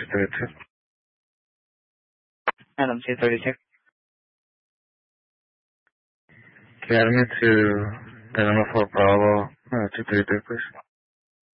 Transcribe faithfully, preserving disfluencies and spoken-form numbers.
two thirty-two. Adam two thirty-two. Can you add me to the number for Bravo uh, two thirty-two, please?